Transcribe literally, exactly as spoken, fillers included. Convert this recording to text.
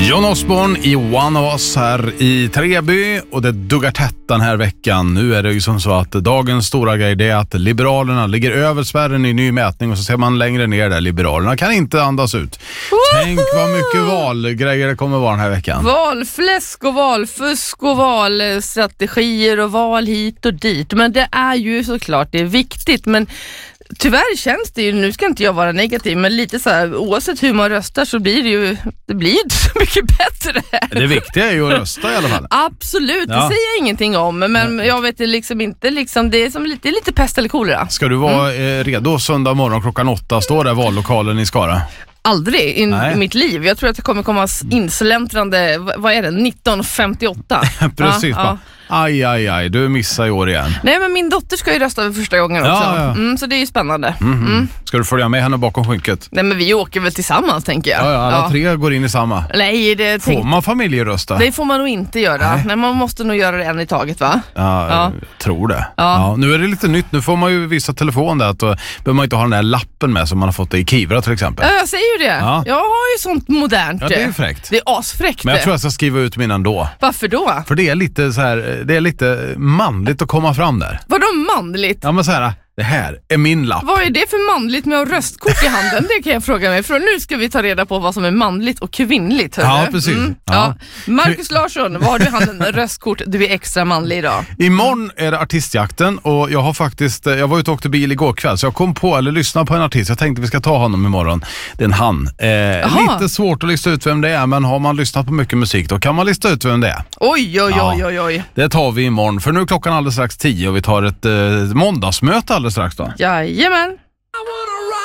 John Osborne i One of Us här i Treby, och det duggar tätt den här veckan. Nu är det ju som så att dagens stora grej är att Liberalerna ligger över spärren i ny mätning, och så ser man längre ner där Liberalerna kan inte andas ut. Woho! Tänk vad mycket valgrejer det kommer vara den här veckan. Valfläsk och valfusk och valstrategier och val hit och dit. Men det är ju såklart det är viktigt, men tyvärr känns det ju, nu ska inte jag vara negativ, men lite så här, oavsett hur man röstar så blir det ju, det blir inte så mycket bättre. Det viktiga är ju att rösta i alla fall. Absolut, ja. Det säger jag ingenting om, men jag vet det liksom inte, liksom, det är som lite, lite pest eller kolera. Ska du vara mm. redo söndag morgon klockan åtta, står där vallokalen i Skara? Aldrig i Nej. mitt liv. Jag tror att det kommer komma insläntrande, vad är det, nitton femtioåtta. Precis, ja, ja. Aj, aj, aj, du missar i år igen. Nej, men min dotter ska ju rösta för första gången också. Ja, ja. Mm, så det är ju spännande. Mm-hmm. Mm. Ska du följa med henne bakom skynket? Nej, men vi åker väl tillsammans, tänker jag. Ja, ja, alla ja. tre går in i samma. Nej, det får tänk... man familjerösta? Det får man nog inte göra. Nej. Nej, man måste nog göra det en i taget, va? Ja, ja. jag tror det. Ja. Ja, nu är det lite nytt. Nu får man ju vissa telefon där. Att då behöver man inte ha den där lappen med som man har fått i Kivra till exempel. Ja, jag säger ju det. Ja. Jag har ju sånt modernt. Ja, det är fräckt. Det är asfräckt. Men jag tror jag ska skriva ut min ändå. Varför då? För det är lite så här, det är lite manligt att komma fram där. Vadå manligt? Ja, men så här, det här är min lapp. Vad är det för manligt med att röstkort i handen? Det kan jag fråga mig. För nu ska vi ta reda på vad som är manligt och kvinnligt. Hörde? Ja, precis. Mm. Ja. Ja. Marcus Larsson, vad har du i handen? Röstkort, du är extra manlig idag. Imorgon är det artistjakten, och jag har faktiskt, jag var ute och åkte bil igår kväll, så jag kom på, eller lyssnade på en artist. Jag tänkte vi ska ta honom imorgon. Det är en han. Eh, lite svårt att lista ut vem det är, men har man lyssnat på mycket musik då kan man lista ut vem det är. Oj, oj, oj, oj, oj. Det tar vi imorgon, för nu är klockan alldeles strax tio och vi tar ett eh, måndagsmöte alldeles strax då. Jajamän.